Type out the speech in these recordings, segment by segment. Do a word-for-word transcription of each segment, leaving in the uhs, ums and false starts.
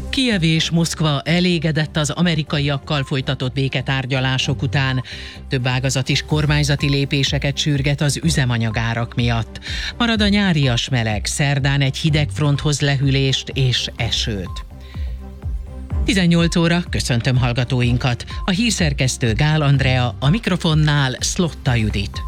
Kijev és Moszkva elégedett az amerikaiakkal folytatott béketárgyalások után. Több ágazat is kormányzati lépéseket sürget az üzemanyagárak miatt. Marad a nyárias meleg, szerdán egy hideg fronthoz lehűlést és esőt. tizennyolc óra, köszöntöm hallgatóinkat. A hírszerkesztő Gál Andrea, a mikrofonnál Szlotta Judit.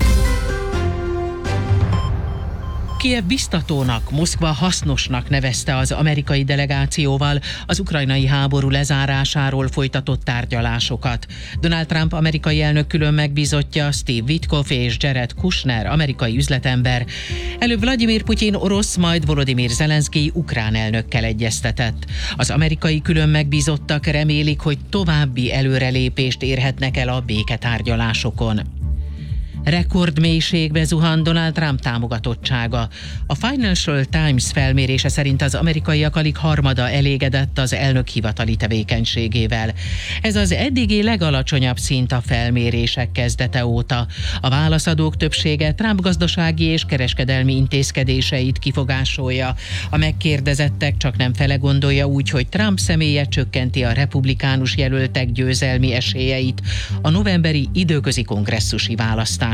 Kijev biztatónak, Moszkva hasznosnak nevezte az amerikai delegációval az ukrajnai háború lezárásáról folytatott tárgyalásokat. Donald Trump amerikai elnök külön megbízottja, Steve Witkoff és Jared Kushner amerikai üzletember. Előbb Vladimir Putyin orosz, majd Volodymyr Zelenszkij ukrán elnökkel egyeztetett. Az amerikai külön megbízottak remélik, hogy további előrelépést érhetnek el a béketárgyalásokon. Rekordmélységbe zuhan Donald Trump támogatottsága. A Financial Times felmérése szerint az amerikaiak alig harmada elégedett az elnök hivatali tevékenységével. Ez az eddigi legalacsonyabb szint a felmérések kezdete óta. A válaszadók többsége Trump gazdasági és kereskedelmi intézkedéseit kifogásolja. A megkérdezettek csak nem fele gondolja úgy, hogy Trump személye csökkenti a republikánus jelöltek győzelmi esélyeit a novemberi időközi kongresszusi választásokon.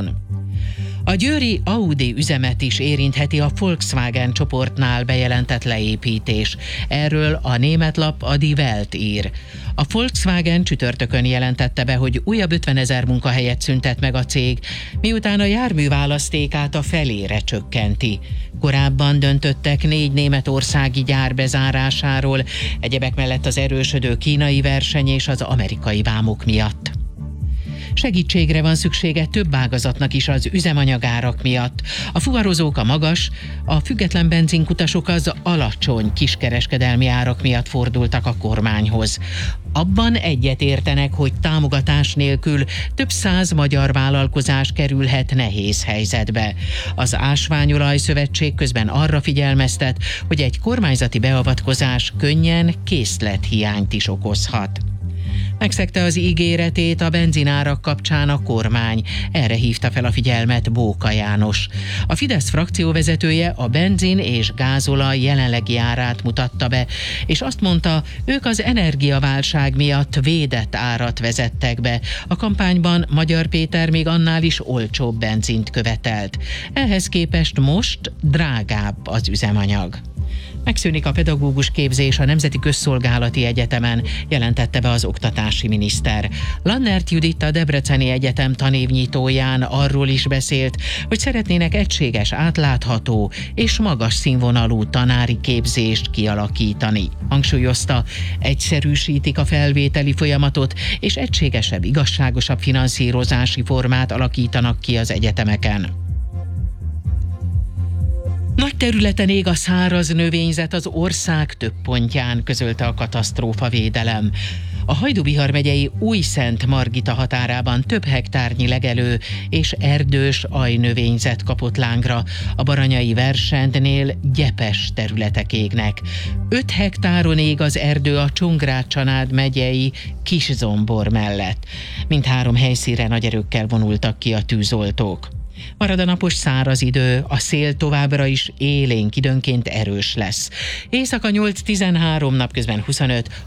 A győri Audi üzemet is érintheti a Volkswagen csoportnál bejelentett leépítés. Erről a német lap a Die Welt ír. A Volkswagen csütörtökön jelentette be, hogy újabb ötvenezer munkahelyet szüntet meg a cég, miután a járműválasztékát a felére csökkenti. Korábban döntöttek négy németországi gyár bezárásáról, egyebek mellett az erősödő kínai verseny és az amerikai vámok miatt. Segítségre van szüksége több ágazatnak is az üzemanyagárak miatt. A fuvarozók a magas, a független benzinkutasok az alacsony kiskereskedelmi árak miatt fordultak a kormányhoz. Abban egyet értenek, hogy támogatás nélkül több száz magyar vállalkozás kerülhet nehéz helyzetbe. Az Ásványolaj Szövetség közben arra figyelmeztet, hogy egy kormányzati beavatkozás könnyen készlethiányt is okozhat. Megszegte az ígéretét a benzinárak kapcsán a kormány. Erre hívta fel a figyelmet Bóka János. A Fidesz frakcióvezetője a benzin és gázolaj jelenlegi árát mutatta be, és azt mondta, ők az energiaválság miatt védett árat vezettek be. A kampányban Magyar Péter még annál is olcsóbb benzint követelt. Ehhez képest most drágább az üzemanyag. Megszűnik a pedagógus képzés a Nemzeti Közszolgálati Egyetemen, jelentette be az oktatási miniszter. Lannert Judit, a Debreceni Egyetem tanévnyitóján arról is beszélt, hogy szeretnének egységes, átlátható és magas színvonalú tanári képzést kialakítani. Hangsúlyozta, egyszerűsítik a felvételi folyamatot, és egységesebb, igazságosabb finanszírozási formát alakítanak ki az egyetemeken. Nagy területen ég a száraz növényzet az ország több pontján, közölte a katasztrófavédelem. A Hajdú-Bihar megyei Újszent Margita határában több hektárnyi legelő és erdős ajnövényzet kapott lángra, a Baranyai Versendnél gyepes területek égnek. Öt hektáron ég az erdő a Csongrád-Csanád megyei Kiszombor mellett. Mindhárom helyszínre nagy erőkkel vonultak ki a tűzoltók. Marad a napos száraz idő, a szél továbbra is élénk, időnként erős lesz. Éjszaka nyolc tizenhárom, napközben huszonöt,